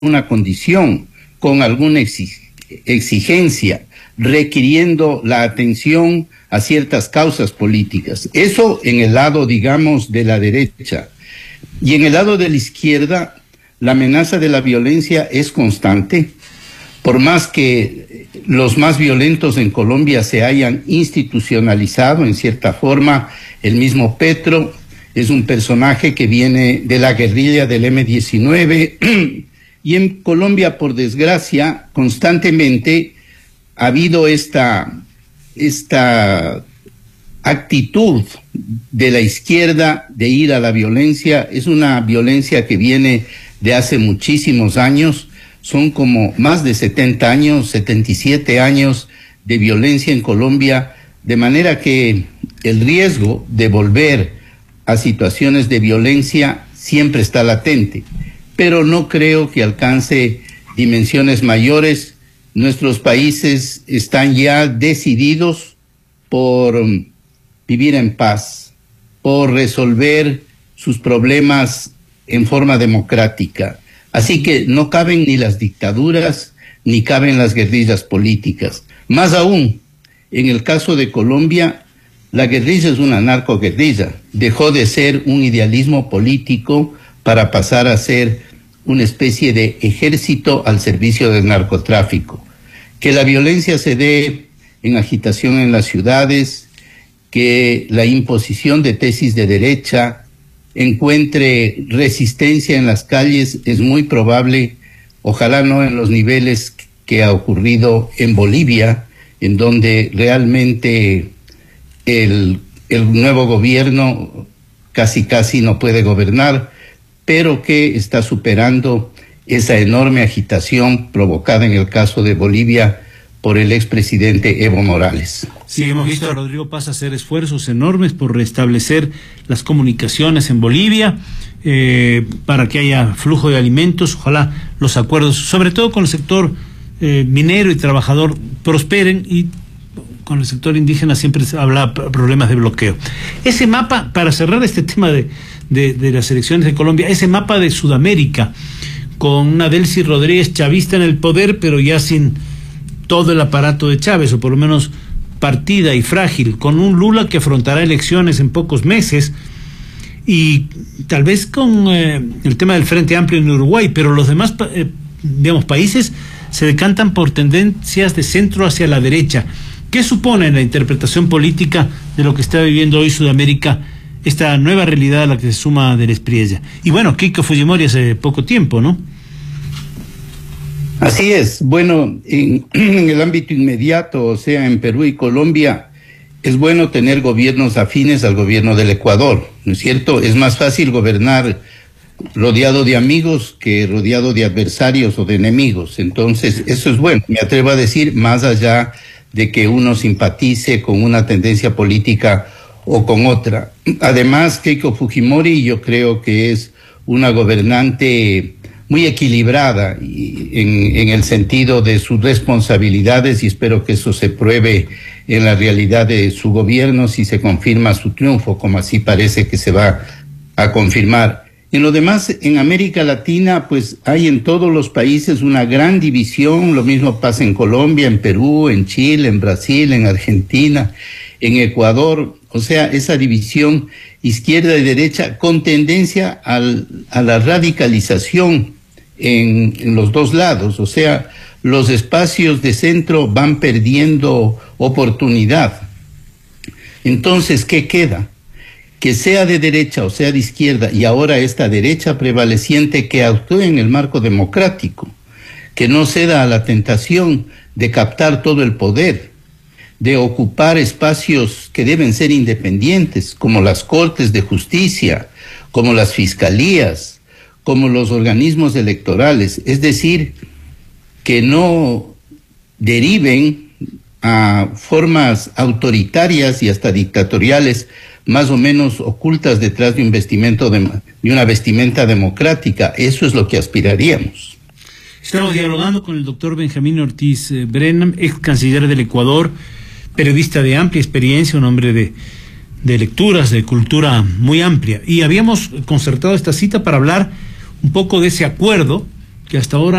una condición, con alguna exigencia, requiriendo la atención a ciertas causas políticas. Eso en el lado, digamos, de la derecha. Y en el lado de la izquierda, la amenaza de la violencia es constante. Por más que los más violentos en Colombia se hayan institucionalizado en cierta forma, el mismo Petro es un personaje que viene de la guerrilla del M-19 y en Colombia, por desgracia, constantemente ha habido esta actitud de la izquierda de ir a la violencia. Es una violencia que viene de hace muchísimos años. Son como más de 70 años, 77 años de violencia en Colombia, de manera que el riesgo de volver a situaciones de violencia siempre está latente, pero no creo que alcance dimensiones mayores. Nuestros países están ya decididos por vivir en paz, por resolver sus problemas en forma democrática. Así que no caben ni las dictaduras, ni caben las guerrillas políticas. Más aún, en el caso de Colombia, la guerrilla es una narcoguerrilla. Dejó de ser un idealismo político para pasar a ser una especie de ejército al servicio del narcotráfico. Que la violencia se dé en agitación en las ciudades, que la imposición de tesis de derecha encuentre resistencia en las calles, es muy probable, ojalá no en los niveles que ha ocurrido en Bolivia, en donde realmente el nuevo gobierno casi no puede gobernar, pero que está superando esa enorme agitación provocada en el caso de Bolivia por el expresidente Evo Morales. Sí, hemos visto a Rodrigo Paz hacer esfuerzos enormes por restablecer las comunicaciones en Bolivia, para que haya flujo de alimentos. Ojalá los acuerdos, sobre todo con el sector minero y trabajador, prosperen, y con el sector indígena siempre se habla problemas de bloqueo. Ese mapa, para cerrar este tema de las elecciones de Colombia, ese mapa de Sudamérica, con una Delcy Rodríguez chavista en el poder, pero ya sin todo el aparato de Chávez, o por lo menos partida y frágil, con un Lula que afrontará elecciones en pocos meses, y tal vez con el tema del Frente Amplio en Uruguay, pero los demás países se decantan por tendencias de centro hacia la derecha. ¿Qué supone en la interpretación política de lo que está viviendo hoy Sudamérica, esta nueva realidad a la que se suma Del Espriella? Y bueno, Keiko Fujimori hace poco tiempo, ¿no? Así es. Bueno, en el ámbito inmediato, o sea, en Perú y Colombia, es bueno tener gobiernos afines al gobierno del Ecuador, ¿no es cierto? Es más fácil gobernar rodeado de amigos que rodeado de adversarios o de enemigos. Entonces, eso es bueno. Me atrevo a decir, más allá de que uno simpatice con una tendencia política o con otra. Además, Keiko Fujimori yo creo que es una gobernante muy equilibrada en el sentido de sus responsabilidades, y espero que eso se pruebe en la realidad de su gobierno si se confirma su triunfo, como así parece que se va a confirmar. En lo demás, en América Latina, pues hay en todos los países una gran división. Lo mismo pasa en Colombia, en Perú, en Chile, en Brasil, en Argentina, en Ecuador. O sea, esa división izquierda y derecha con tendencia a la radicalización en los dos lados. O sea, los espacios de centro van perdiendo oportunidad. Entonces, ¿qué queda? Que sea de derecha o sea de izquierda, y ahora esta derecha prevaleciente, que actúe en el marco democrático, que no ceda a la tentación de captar todo el poder, de ocupar espacios que deben ser independientes, como las cortes de justicia, como las fiscalías, como los organismos electorales. Es decir, que no deriven a formas autoritarias y hasta dictatoriales, más o menos ocultas detrás de una vestimenta democrática. Eso es lo que aspiraríamos. Estamos dialogando con el doctor Benjamín Ortiz Brennan, ex canciller del Ecuador, periodista de amplia experiencia, un hombre de lecturas, de cultura muy amplia. Y habíamos concertado esta cita para hablar un poco de ese acuerdo que hasta ahora